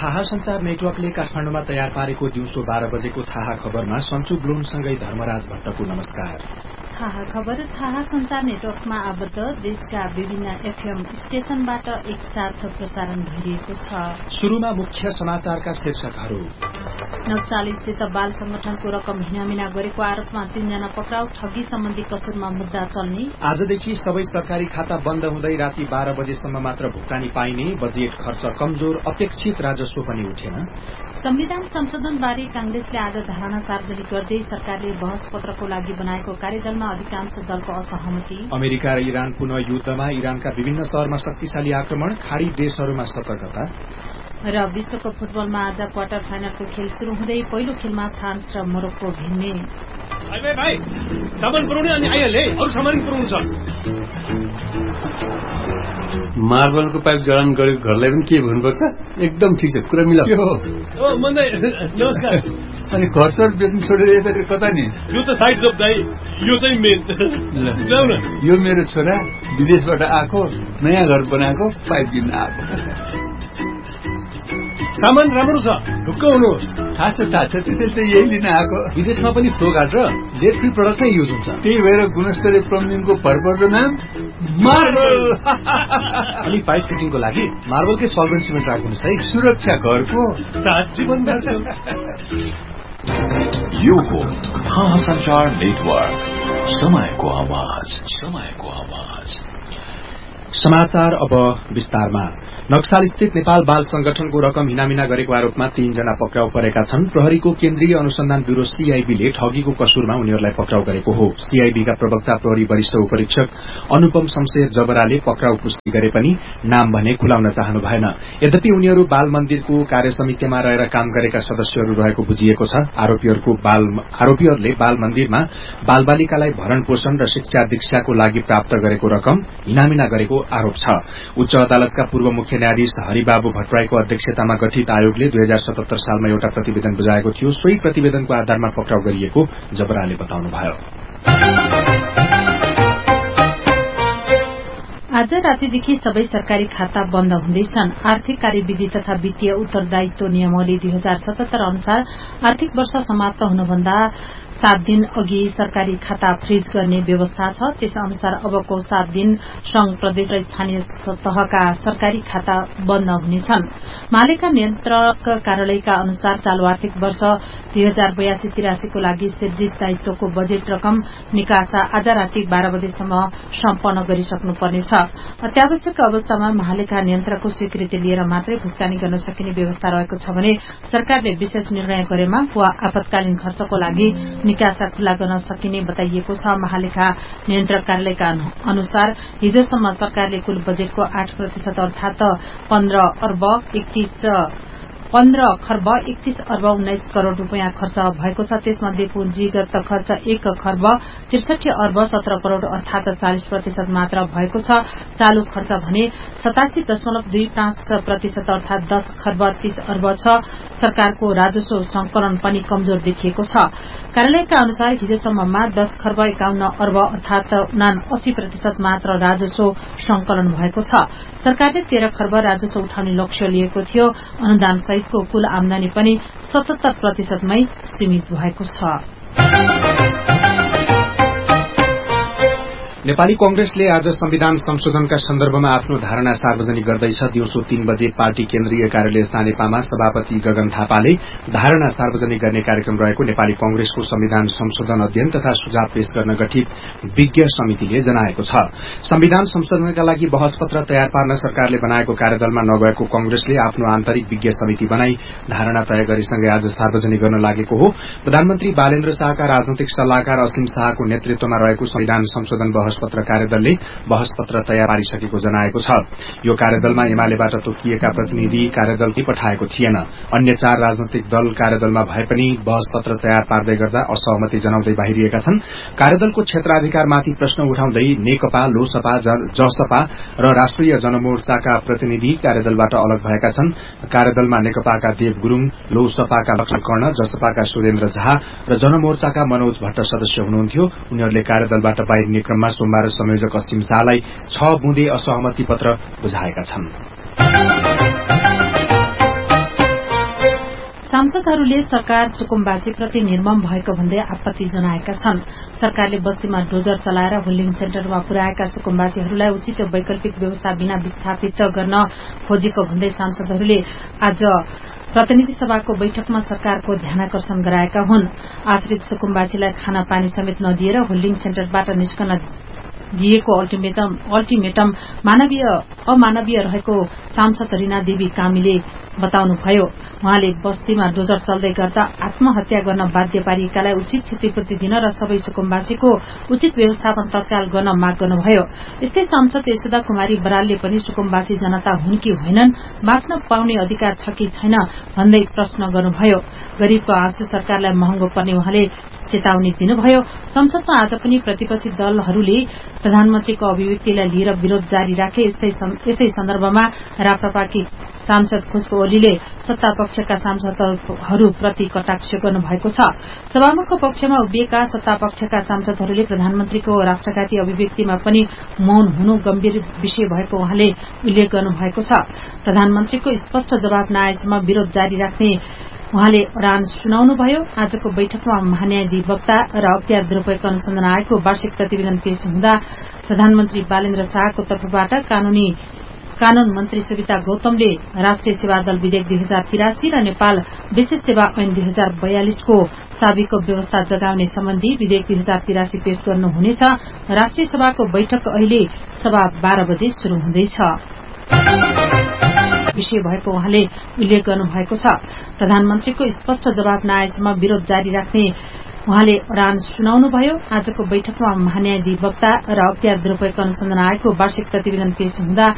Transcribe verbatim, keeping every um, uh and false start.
थाहा संचार नेटवर्कले काठमाडौँमा तयार पारेको दिउँसो बाह्र बजेको थाहा खबरमा सन्चु ब्लुनसँगै धर्मराज भट्टको नमस्कार। थाहा खबर थाहा संचार नेटवर्कमा आबद्ध देशका विभिन्न एफएम स्टेशनबाट एकसाथ प्रसारण भइरहेको छ। शुरूमा मुख्य समाचारका शीर्षकहरू। नक्साल स्थित बाल संगठनको रकम हिनामिना गरेको आरोपमा तीनजना पक्राउ, ठगी सम्बन्धी कसुरमा मुद्दा चल्ने। आजदेखि सबै सरकारी खाता बन्द हुँदै राति बाह्र बजेसम्म मात्र भुक्तानी पाइने, बजेट खर्च कमजोर, अपेक्षित राजस्व पनि उठेन। संविधान संशोधन बारे कांग्रेसले आज धारणा सार्वजनिक गर्दै सरकारले बहस पत्रको लागि बनाएको कार्यदलमा अधिकांश दलको असहमति। अमेरिका र इरान पुनः युद्धमा, इरानका विभिन्न शहरमा शक्तिशाली आक्रमण, खाड़ी देशहरूमा सतर्कता। र विश्वकप फुटबलमा आज क्वार्टर फाइनलको खेल शुरू हुँदै पहिलो खेलमा फ्रान्स र मोरक्को भिड्ने। मार्बलको पाइप जडान गरेको घरलाई पनि के भन्नुपर्छ? एकदम ठिक छ, कुरा मिला। नमस्कार। अनि घर सर बेच्नु छोडेर यता कता नि? यो त साइड जब दाइ, यो चाहिँ मेन। जाऊ न। यो मेरो छोरा विदेशबाट आएको, नयाँ घर बनाएको, पाइप किन्न आएको। सामान राम्रो छ, ढुक्क हुनुहोस्। थाहा छ थाहा छ, त्यसैले त यही लिन आएको। विदेशमा पनि फ्लोगार्ड र डेट फ्री प्रडक्ट नै युज हुन्छ। त्यही भएर गुणस्तरीय प्लम्बिङको भरपर्दो नाम मार्बल। अनि पाइप फिटिङको लागि मार्बलकै सल्भेन्ट सिमेन्ट राख्नुहोस् है। सुरक्षा घरको सात जीवन भर। यो हो थाहा संचार नेटवर्क, समयको आवाज, समयको आवाज। समाचार अब विस्तारमा। नक्साल स्थित नेपाल बाल संगठनको रकम हिनामिना गरेको आरोपमा तीनजना पक्राउ परेका छन्। प्रहरीको केन्द्रीय अनुसन्धान ब्यूरो सीआईबीले ठगीको कसुरमा उनीहरूलाई पक्राउ गरेको हो। सीआईबीका प्रवक्ता प्रहरी वरिष्ठ उपरीक्षक अनुपम शमशेर जबराले पक्राउ पुष्टि गरे पनि नाम भने खुलाउन चाहनु भएन। यद्यपि उनीहरू बाल मन्दिरको कार्यसमितिमा रहेर काम गरेका सदस्यहरू रहेको बुझिएको छ। आरोपीहरूको बाल आरोपीहरूले बाल मन्दिरमा बालबालिकालाई भरण पोषण र शिक्षा दीक्षाको लागि प्राप्त गरेको रकम हिनामिना गरेको आरोप छ। उच्च अदालतका पूर्व मुख्य न्यायाधीश हरिबाबु भट्टराईको अध्यक्षतामा गठित आयोगले दुई हजार सतहत्तर सालमा एउटा प्रतिवेदन बुझाएको थियो। सोही प्रतिवेदनको आधारमा पक्राउ गरिएको जबराले बताउनुभयो। आज रातिदेखि सबै सरकारी खाता बन्द हुँदैछन्। आर्थिक कार्यविधि तथा वित्तीय उत्तरदायित्व नियमावली दुई हजार सतहत्तर अनुसार आर्थिक वर्ष समाप्त हुनुभन्दा सात दिन अघि सरकारी खाता फ्रीज गर्ने व्यवस्था छ। त्यस अनुसार अबको सात दिन संघ, प्रदेश र स्थानीय तहका सरकारी खाता बन्द हुनेछन्। मालेका नियन्त्रक कार्यालयका अनुसार चालू आर्थिक वर्ष दुई हजार बयासी तिरासीको लागि सिर्जित दायित्वको बजेट रकम निकासा आज राति बाह्र बजेसम्म सम्पन्न गरिसक्नुपर्नेछ। अत्यावश्यक अवस्थामा महालेखा नियन्त्रकको स्वीकृति लिएर मात्रै भुक्तानी गर्न सकिने व्यवस्था रहेको छ भने सरकारले विशेष निर्णय गरेमा वा आपतकालीन खर्चको लागि निकासा खुला गर्न सकिने बताइएको छ। महालेखा नियन्त्रक कार्यालयका अनुसार हिजोसम्म सरकारले कुल बजेटको आठ प्रतिशत अर्थात पन्ध्र अर्ब एकतीस पन्ध्र खर्ब एकतीस अर्ब उन्नाइस करोड़ रूपियाँ खर्च भएको छ। त्यसमध्ये पुँजीगत खर्च एक खर्ब त्रिसठी अर्ब सत्र करोड़ अर्थात चालिस प्रतिशत मात्र भएको छ। चालू खर्च भने सतासी दशमलव दुई पाँच प्रतिशत अर्थात दस खर्ब तीस अर्ब छ। सरकारको राजस्व संकलन पनि कमजोर देखिएको छ। कार्यालयका अनुसार हिजोसम्ममा दस खर्ब एकाउन्न अर्ब अर्थात उनासी प्रतिशत मात्र राजस्व संकलन भएको छ। सरकारले तेह्र खर्ब राजस्व उठाउने लक्ष्य लिएको थियो। अनुदान सहितको कुल आमदानी पनि सतहत्तर प्रतिशतमै सीमित भएको छ। नेपाली कांग्रेसले आज संविधान संशोधनका सन्दर्भमा आफ्नो धारणा सार्वजनिक गर्दैछ। दिउँसो तीन बजे पार्टी केन्द्रीय कार्यालय सानेपामा सभापति गगन थापाले धारणा सार्वजनिक गर्ने कार्यक्रम रहेको नेपाली कांग्रेसको संविधान संशोधन अध्ययन तथा सुझाव पेश गर्न गठित विज्ञ समितिले जनाएको छ। संविधान संशोधनका लागि बहस पत्र तयार पार्न सरकारले बनाएको कार्यदलमा नगएको कांग्रेसले आफ्नो आन्तरिक विज्ञ समिति बनाई धारणा तय गरेसँगै आज सार्वजनिक गर्न लागेको हो। प्रधानमन्त्री बालेन्द्र शाहका राजनैतिक सल्लाहकार असीम शाहको नेतृत्वमा रहेको संविधान संशोधन बहस पत्र कार्यदलले बहस पत्र तयार पारिसकेको जनाएको छ। यो कार्यदलमा एमालेबाट तोकिएका प्रतिनिधि कार्यदलले पठाएको थिएन। अन्य चार राजनैतिक दल कार्यदलमा भए पनि बहस पत्र तयार पार्दै गर्दा असहमति जनाउँदै बाहिरिएका छन्। कार्यदलको क्षेत्राधिकारमाथि प्रश्न उठाउँदै नेकपा, लोसपा, जसपा र राष्ट्रिय जनमोर्चाका प्रतिनिधि कार्यदलबाट अलग भएका छन्। कार्यदलमा नेकपाका देव गुरूङ, लोसपाका लक्ष्मण कर्ण, जसपाका सुरेन्द्र झा र जनमोर्चाका मनोज भट्ट सदस्य हुनुहुन्थ्यो। उनीहरूले कार्यदलबाट बाहिरिने क्रममा सोमबार संयोजक असीम शाहलाई छ बुँदे असहमति पत्र बुझाएका छन्। सांसदहरूले सरकार सुकुम्बासीप्रति निर्मम भएको भन्दै आपत्ति जनाएका छन्। सरकारले बस्तीमा डोजर चलाएर होल्डिङ सेन्टरमा पुर्याएका सुकुम्बासीहरूलाई उचित वैकल्पिक व्यवस्था बिना विस्थापित गर्न खोजेको भन्दै सांसदहरूले आज प्रतिनिधि सभाको बैठकमा सरकारको ध्यानाकर्षण गराएका हुन्। आश्रित सुकुम्बासीलाई खाना पानी समेत नदिएर होल्डिङ सेन्टरबाट निस्कन दिएको अल्टिमेटम अल्टिमेटम मानवीय अमानवीय रहेको सांसद रीना देवी कामीले बताउनुभयो। उहाँले बस्तीमा डोजर चल्दै गर्दा आत्महत्या गर्न बाध्य पारिएकालाई उचित क्षतिपूर्ति दिन र सबै सुकुम्बासीको उचित व्यवस्थापन तत्काल गर्न माग गर्नुभयो। यस्तै सांसद यशोदा कुमारी बरालले पनि सुकुम्बासी जनता हुन् कि होइनन्, बाँच्न पाउने अधिकार छ कि छैन भन्दै प्रश्न गर्नुभयो। गरीबको आँसु सरकारलाई महँगो पर्ने उहाँले चेतावनी दिनुभयो। संसदमा आज पनि प्रतिपक्षी दलहरूले प्रधानमन्त्रीको अभिव्यक्तिलाई लिएर विरोध जारी राखे। यसै सन्दर्भमा राप्रपाकी सांसद खुशबु ओलीले सत्तापक्षका सांसदहरूप्रति कटाक्ष गर्नुभएको छ। सभामुखको पक्षमा उभिएका सत्तापक्षका सांसदहरूले प्रधानमन्त्रीको राष्ट्रघाती अभिव्यक्तिमा पनि मौन हुनु गम्भीर विषय भएको उहाँले उल्लेख गर्नुभएको छ। प्रधानमन्त्रीको स्पष्ट जवाब नआएसम्म विरोध जारी राख्ने उहाँले अडान सुनाउनुभयो। आजको बैठकमा महान्यायाधिवक्ता र अख्तियार दुरूपयोग अनुसन्धान आयोगको वार्षिक प्रतिवेदन पेश हुँदा प्रधानमन्त्री बालेन्द्र शाहको तर्फबाट कानूनी कानून मन्त्री सुविता गौतमले राष्ट्रिय सेवा दल विधेयक दुई हजार तिरासी र नेपाल विशेष सेवा ऐन दुई हजार बयालिसको साबिको व्यवस्था जगाउने सम्बन्धी विधेयक दुई हजार तिरासी पेश गर्नुहुनेछ। राष्ट्रिय सभाको बैठक अहिले सभा बाह्र बजे शुरू हुँदैछ विषय भएको उहाँले उल्लेख गर्नुभएको छ। प्रधानमन्त्रीको स्पष्ट जवाब नआएसम्म विरोध जारी राख्ने उहाँले अडान सुनाउनुभयो। आजको बैठकमा महान्यायाधिवक्ता र अख्तियार दुरूपयोग अनुसन्धान आयोगको वार्षिक प्रतिवेदन पेश हुँदा